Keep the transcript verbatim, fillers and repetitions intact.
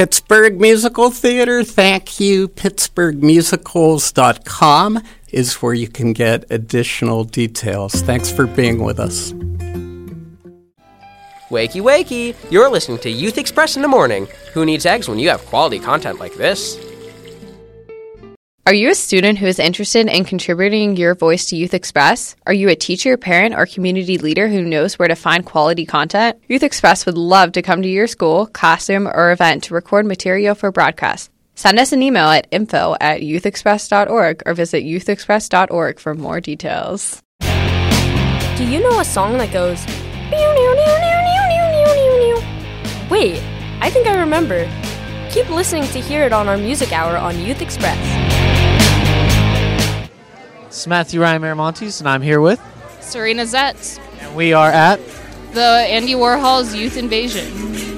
Pittsburgh Musical Theater, thank you. Pittsburgh Musicals dot com is where you can get additional details. Thanks for being with us. Wakey, wakey! You're listening to Youth Express in the Morning. Who needs eggs when you have quality content like this? Are you a student who is interested in contributing your voice to Youth Express? Are you a teacher, parent, or community leader who knows where to find quality content? Youth Express would love to come to your school, classroom, or event to record material for broadcast. Send us an email at info at youth express dot org or visit youth express dot org for more details. Do you know a song that goes... Wait, I think I remember. Keep listening to hear it on our music hour on Youth Express. It's Matthew Ryan Miramontes, and I'm here with Serena Zetz. And we are at the Andy Warhol's Youth Invasion.